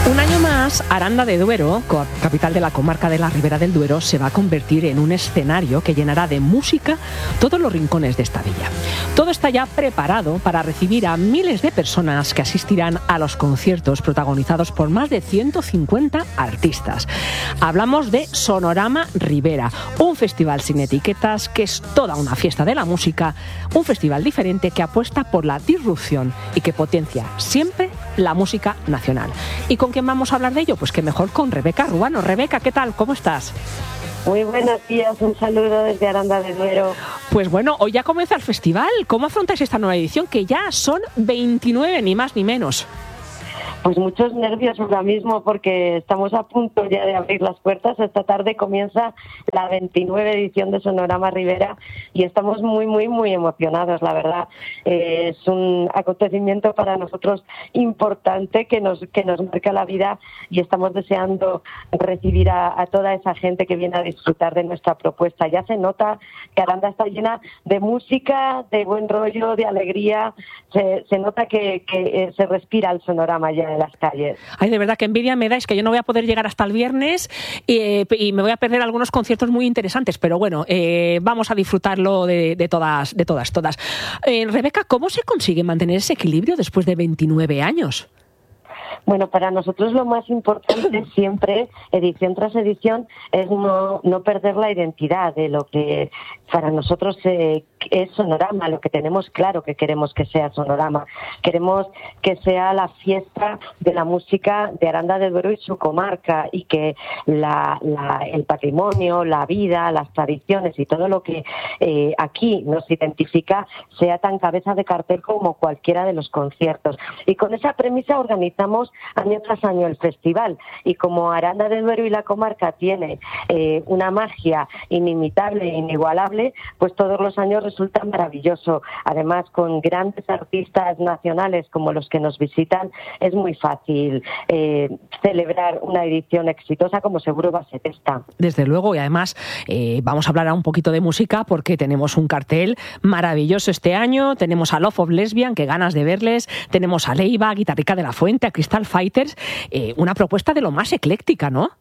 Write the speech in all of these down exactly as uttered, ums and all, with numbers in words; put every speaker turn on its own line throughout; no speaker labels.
Un año más, Aranda de Duero, capital de la comarca de la Ribera del Duero, se va a convertir en un escenario que llenará de música todos los rincones de esta villa. Todo está ya preparado para recibir a miles de personas que asistirán a los conciertos protagonizados por más de ciento cincuenta artistas. Hablamos de Sonorama Ribera, un festival sin etiquetas que es toda una fiesta de la música, un festival diferente que apuesta por la disrupción y que potencia siempre la música nacional. ¿Y con quién vamos a hablar de ello? Pues que mejor con Rebeca Ruano. Rebeca, ¿qué tal? ¿Cómo estás?
Muy buenos días, un saludo desde Aranda de Duero.
Pues bueno, hoy ya comienza el festival. ¿Cómo afrontáis esta nueva edición? Que ya son veintinueve, ni más ni menos.
Pues muchos nervios ahora mismo porque estamos a punto ya de abrir las puertas. Esta tarde comienza la veintinueve edición de Sonorama Ribera y estamos muy, muy, muy emocionados, la verdad. Eh, es un acontecimiento para nosotros importante que nos, que nos marca la vida y estamos deseando recibir a, a toda esa gente que viene a disfrutar de nuestra propuesta. Ya se nota que Aranda está llena de música, de buen rollo, de alegría. Se, se nota que, que eh, se respira el Sonorama ya en las calles.
Ay, de verdad que envidia me da, es que yo no voy a poder llegar hasta el viernes y, y me voy a perder algunos conciertos muy interesantes, pero bueno, eh, vamos a disfrutarlo de, de todas, de todas, todas. Eh, Rebeca, ¿cómo se consigue mantener ese equilibrio después de veintinueve años?
Bueno, para nosotros lo más importante siempre, edición tras edición, es no, no perder la identidad de lo que para nosotros eh, es Sonorama, lo que tenemos claro que queremos que sea Sonorama. Queremos que sea la fiesta de la música de Aranda de Duero y su comarca y que la, la, el patrimonio, la vida, las tradiciones y todo lo que eh, aquí nos identifica sea tan cabeza de cartel como cualquiera de los conciertos. Y con esa premisa organizamos año tras año el festival y como Aranda de Duero y la comarca tiene eh, una magia inimitable e inigualable, pues todos los años resulta maravilloso. Además, con grandes artistas nacionales como los que nos visitan, es muy fácil eh, celebrar una edición exitosa como seguro va a ser esta.
Desde luego, y además eh, vamos a hablar ahora un poquito de música porque tenemos un cartel maravilloso este año. Tenemos a Love of Lesbian, que ganas de verles. Tenemos a Leiva, a Guitarrica de la Fuente, a Crystal Fighters. Eh, una propuesta de lo más ecléctica, ¿no?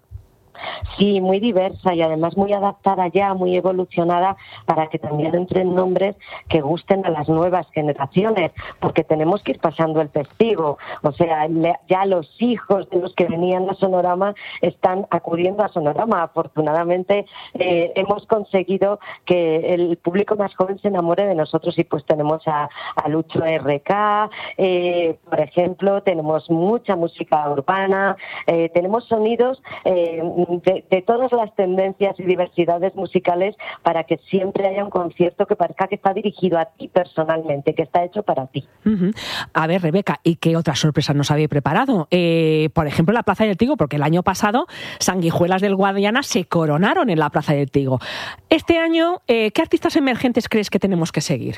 Sí, muy diversa y además muy adaptada ya, muy evolucionada para que también entren nombres que gusten a las nuevas generaciones, porque tenemos que ir pasando el testigo. O sea, ya los hijos de los que venían a Sonorama están acudiendo a Sonorama. Afortunadamente eh, hemos conseguido que el público más joven se enamore de nosotros y pues tenemos a, a Lucho R K, eh, por ejemplo, tenemos mucha música urbana, eh, tenemos sonidos eh, De, de todas las tendencias y diversidades musicales para que siempre haya un concierto que parezca que está dirigido a ti personalmente, que está hecho para ti.
Uh-huh. A ver, Rebeca, ¿y qué otras sorpresas nos habéis preparado? Eh, por ejemplo, la Plaza del Trigo, porque el año pasado Sanguijuelas del Guadiana se coronaron en la Plaza del Trigo. Este año, eh, ¿qué artistas emergentes crees que tenemos que seguir?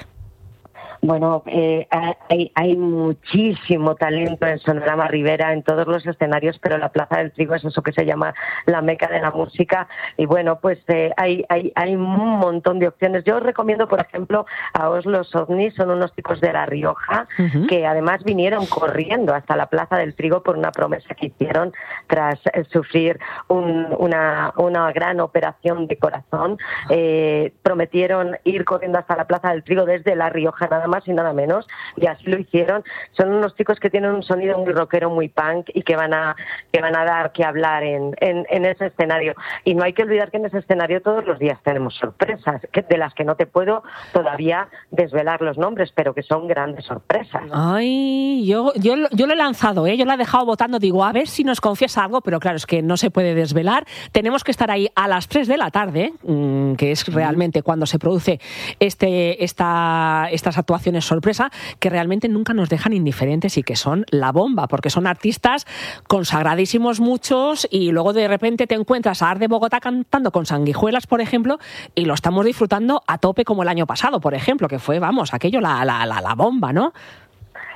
Bueno, eh, hay, hay muchísimo talento en Sonorama Ribera, en todos los escenarios, pero la Plaza del Trigo es eso que se llama la meca de la música. Y bueno, pues eh, hay, hay, hay un montón de opciones. Yo os recomiendo, por ejemplo, a Oslo Ovnis, son unos chicos de La Rioja, uh-huh. que además vinieron corriendo hasta la Plaza del Trigo por una promesa que hicieron tras eh, sufrir un, una, una gran operación de corazón. Eh, prometieron ir corriendo hasta la Plaza del Trigo desde La Rioja, nada más y nada menos, y así lo hicieron. Son unos chicos que tienen un sonido muy rockero, muy punk y que van a que van a dar que hablar en, en, en ese escenario. Y no hay que olvidar que en ese escenario todos los días tenemos sorpresas, que, de las que no te puedo todavía desvelar los nombres, pero que son grandes sorpresas.
Ay, yo, yo, yo lo he lanzado, ¿eh? Yo lo he dejado votando, digo, a ver si nos confiesa algo, pero claro, es que no se puede desvelar. Tenemos que estar ahí a las tres de la tarde, mmm, que es realmente cuando se produce este, esta, estas actuaciones sorpresa, que realmente nunca nos dejan indiferentes y que son la bomba, porque son artistas consagradísimos muchos y luego de repente te encuentras a Ar de Bogotá cantando con Sanguijuelas, por ejemplo, y lo estamos disfrutando a tope como el año pasado, por ejemplo, que fue, vamos, aquello la, la, la, la bomba, ¿no?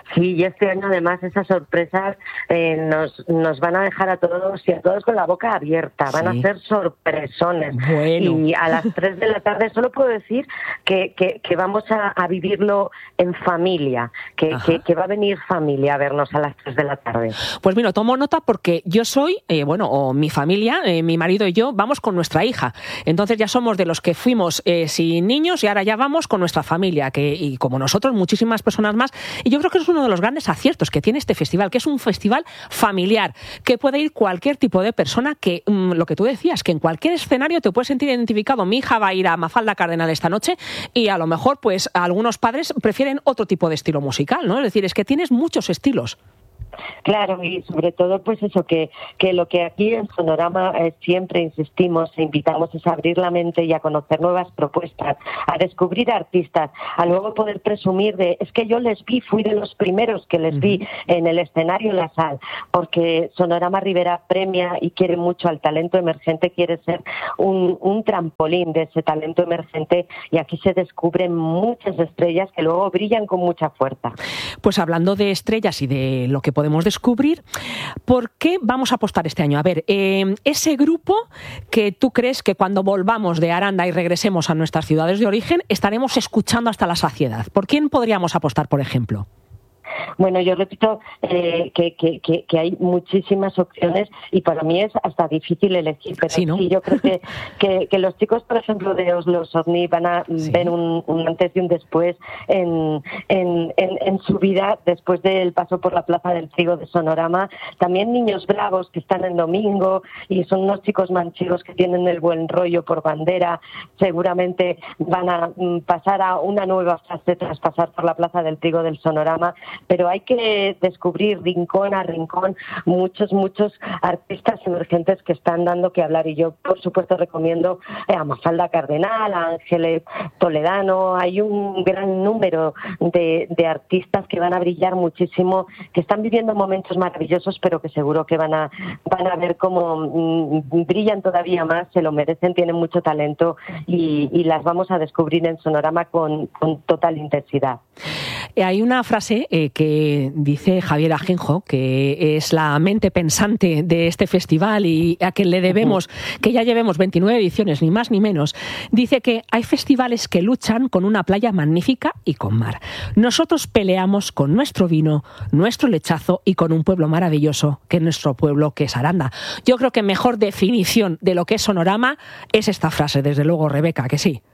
Sí, y este año además esas sorpresas eh, nos, nos van a dejar a todos y a todos con la boca abierta, van sí. a ser sorpresones.
Bueno.
Y a las tres de la tarde solo puedo decir que, que, que vamos a, a vivirlo en familia, que, que, que va a venir familia a vernos a las tres de la tarde.
Pues mira, tomo nota porque yo soy, eh, bueno, o mi familia, eh, mi marido y yo, vamos con nuestra hija. Entonces ya somos de los que fuimos eh, sin niños y ahora ya vamos con nuestra familia, que y como nosotros, muchísimas personas más. Y yo creo que es uno de los grandes aciertos que tiene este festival, que es un festival familiar, que puede ir cualquier tipo de persona, que mmm, lo que tú decías, que en cualquier escenario te puedes sentir identificado. Mi hija va a ir a Mafalda Cardenal esta noche y a lo mejor pues algunos padres prefieren otro tipo de estilo musical, ¿no? Es decir, es que tienes muchos estilos.
Claro, y sobre todo pues eso, que, que lo que aquí en Sonorama eh, siempre insistimos e invitamos es a abrir la mente y a conocer nuevas propuestas, a descubrir artistas, a luego poder presumir de, es que yo les vi, fui de los primeros que les vi en el escenario en la sal, porque Sonorama Ribera premia y quiere mucho al talento emergente, quiere ser un, un trampolín de ese talento emergente, y aquí se descubren muchas estrellas que luego brillan con mucha fuerza.
Pues hablando de estrellas y de lo que podemos descubrir, ¿por qué vamos a apostar este año? A ver, eh, ese grupo que tú crees que cuando volvamos de Aranda y regresemos a nuestras ciudades de origen estaremos escuchando hasta la saciedad. ¿Por quién podríamos apostar, por ejemplo?
Bueno, yo repito eh, que, que, que, que hay muchísimas opciones y para mí es hasta difícil elegir, pero sí, ¿no? sí yo creo que, que, que los chicos, por ejemplo, de Oslo Sovni van a sí. ver un, un antes y un después en, en, en, en su vida después del paso por la Plaza del Trigo de Sonorama. También Niños Bravos, que están el domingo y son unos chicos manchegos que tienen el buen rollo por bandera, seguramente van a pasar a una nueva fase tras pasar por la Plaza del Trigo del Sonorama. Pero hay que descubrir rincón a rincón muchos, muchos artistas emergentes que están dando que hablar. Y yo, por supuesto, recomiendo a Mafalda Cardenal, a Ángeles Toledano. Hay un gran número de, de artistas que van a brillar muchísimo, que están viviendo momentos maravillosos, pero que seguro que van a, van a ver cómo mmm, brillan todavía más, se lo merecen, tienen mucho talento y, y las vamos a descubrir en Sonorama con, con total intensidad.
Hay una frase eh, que dice Javier Ajenjo, que es la mente pensante de este festival y a quien le debemos que ya llevemos veintinueve ediciones, ni más ni menos. Dice que hay festivales que luchan con una playa magnífica y con mar. Nosotros peleamos con nuestro vino, nuestro lechazo y con un pueblo maravilloso, que es nuestro pueblo, que es Aranda. Yo creo que mejor definición de lo que es Sonorama es esta frase, desde luego, Rebeca, que sí.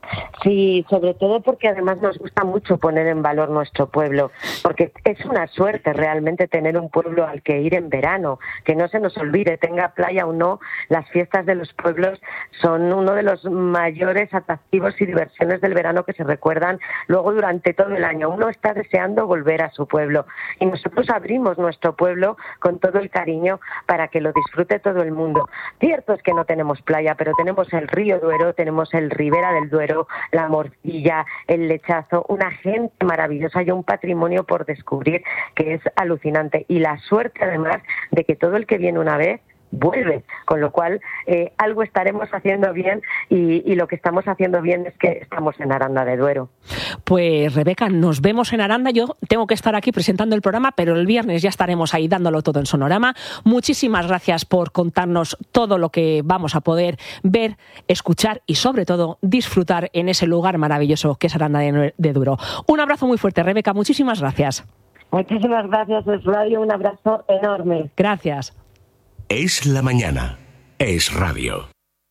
Sí, sobre todo porque además nos gusta mucho poner en valor nuestro pueblo, porque es una suerte realmente tener un pueblo al que ir en verano, que no se nos olvide, tenga playa o no, las fiestas de los pueblos son uno de los mayores atractivos y diversiones del verano que se recuerdan luego durante todo el año. Uno está deseando volver a su pueblo y nosotros abrimos nuestro pueblo con todo el cariño para que lo disfrute todo el mundo. Cierto es que no tenemos playa, pero tenemos el río Duero, tenemos el Ribera del Duero, la Morcilla, el Lechazo, una gente maravillosa y un patrimonio por descubrir que es alucinante. Y la suerte además de que todo el que viene una vez vuelve, con lo cual eh, algo estaremos haciendo bien y, y lo que estamos haciendo bien es que estamos en Aranda de Duero.
Pues Rebeca, nos vemos en Aranda. Yo tengo que estar aquí presentando el programa, pero el viernes ya estaremos ahí dándolo todo en Sonorama. Muchísimas gracias por contarnos todo lo que vamos a poder ver, escuchar y sobre todo disfrutar en ese lugar maravilloso que es Aranda de, de Duero. Un abrazo muy fuerte, Rebeca, muchísimas gracias.
Muchísimas gracias, Es Radio, un abrazo enorme.
Gracias.
Es la mañana. Es radio.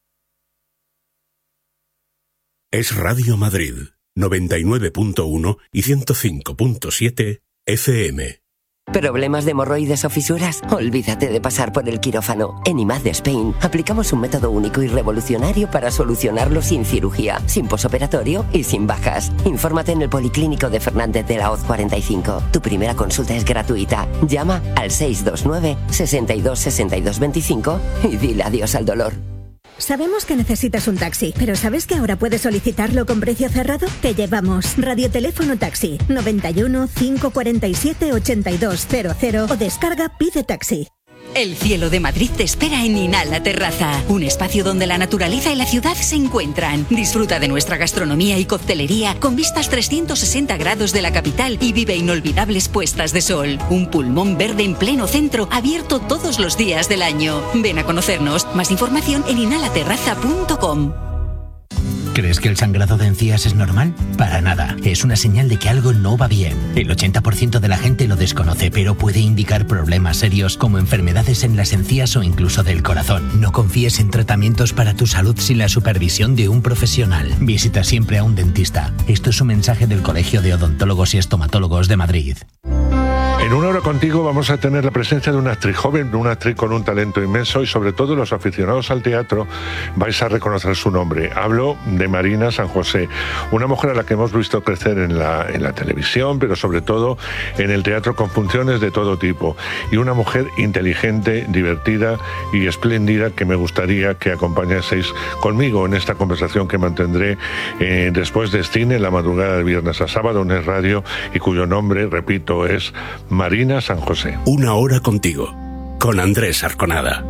Es Radio Madrid, noventa y nueve punto uno y ciento cinco punto siete F M.
¿Problemas de hemorroides o fisuras? Olvídate de pasar por el quirófano. En I M A D Spain aplicamos un método único y revolucionario para solucionarlo sin cirugía, sin posoperatorio y sin bajas. Infórmate en el Policlínico de Fernández de la Hoz cuarenta y cinco. Tu primera consulta es gratuita. Llama al seis dos nueve, seis dos, seis dos dos cinco y dile adiós al dolor.
Sabemos que necesitas un taxi, pero ¿sabes que ahora puedes solicitarlo con precio cerrado? Te llevamos Radioteléfono Taxi noventa y uno, cinco cuarenta y siete, ochenta y dos cero cero o descarga Pide Taxi.
El cielo de Madrid te espera en Inhala Terraza, un espacio donde la naturaleza y la ciudad se encuentran. Disfruta de nuestra gastronomía y coctelería con vistas trescientos sesenta grados de la capital y vive inolvidables puestas de sol. Un pulmón verde en pleno centro, abierto todos los días del año. Ven a conocernos. Más información en inhala terraza punto com.
¿Crees que el sangrado de encías es normal? Para nada. Es una señal de que algo no va bien. El ochenta por ciento de la gente lo desconoce, pero puede indicar problemas serios como enfermedades en las encías o incluso del corazón. No confíes en tratamientos para tu salud sin la supervisión de un profesional. Visita siempre a un dentista. Esto es un mensaje del Colegio de Odontólogos y Estomatólogos de Madrid.
En Una Hora Contigo vamos a tener la presencia de una actriz joven, una actriz con un talento inmenso y sobre todo los aficionados al teatro vais a reconocer su nombre. Hablo de Marina San José, una mujer a la que hemos visto crecer en la, en la televisión, pero sobre todo en el teatro con funciones de todo tipo. Y una mujer inteligente, divertida y espléndida que me gustaría que acompañaseis conmigo en esta conversación que mantendré eh, después de cine en la madrugada de viernes a sábado en Es Radio y cuyo nombre, repito, es Marina San José.
Una Hora Contigo, con Andrés Arconada.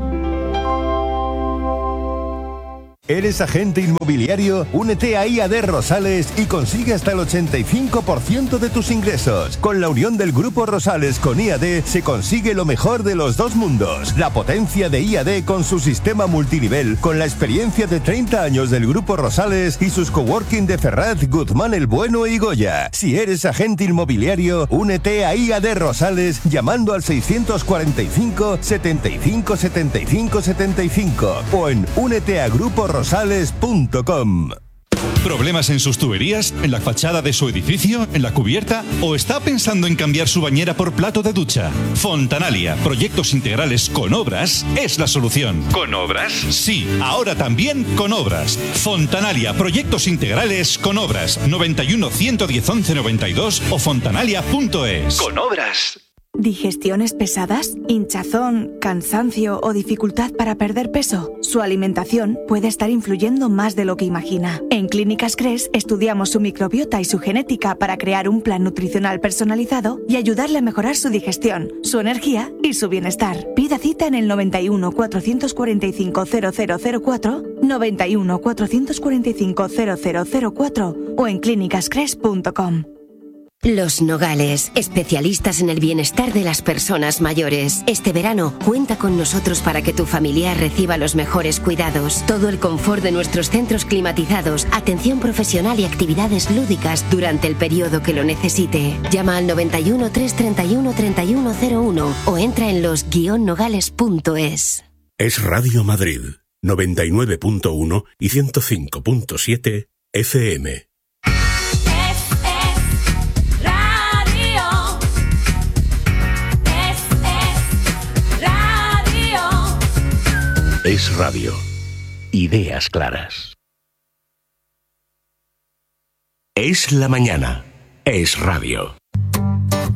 ¿Eres agente inmobiliario? Únete a I A D Rosales y consigue hasta el ochenta y cinco por ciento de tus ingresos. Con la unión del Grupo Rosales con I A D se consigue lo mejor de los dos mundos. La potencia de I A D con su sistema multinivel, con la experiencia de treinta años del Grupo Rosales y sus coworking de Ferraz, Guzmán el Bueno y Goya. Si eres agente inmobiliario, únete a I A D Rosales llamando al seiscientos cuarenta y cinco, setenta y cinco, setenta y cinco, setenta y cinco o en únete a grupo rosales punto com.
¿Problemas en sus tuberías? ¿En la fachada de su edificio? ¿En la cubierta? ¿O está pensando en cambiar su bañera por plato de ducha? Fontanalia, proyectos integrales con obras, es la solución. ¿Con obras? Sí, ahora también con obras. Fontanalia, proyectos integrales con obras. noventa y uno, ciento diez, once, noventa y dos o fontanalia punto es.
Con obras.
¿Digestiones pesadas? ¿Hinchazón, cansancio o dificultad para perder peso? Su alimentación puede estar influyendo más de lo que imagina. En Clínicas Cres estudiamos su microbiota y su genética para crear un plan nutricional personalizado y ayudarle a mejorar su digestión, su energía y su bienestar. Pida cita en el noventa y uno, cuatrocientos cuarenta y cinco, cero cero cero cuatro, noventa y uno, cuatrocientos cuarenta y cinco, cero cero cero cuatro o en clínicas cres punto com.
Los Nogales, especialistas en el bienestar de las personas mayores. Este verano, cuenta con nosotros para que tu familiar reciba los mejores cuidados. Todo el confort de nuestros centros climatizados, atención profesional y actividades lúdicas durante el periodo que lo necesite. Llama al noventa y uno, trescientos treinta y uno, treinta y uno cero uno o entra en los guion nogales punto es.
Es Radio Madrid, noventa y nueve punto uno y ciento cinco punto siete F M. Es Radio. Ideas claras. Es la mañana. Es Radio.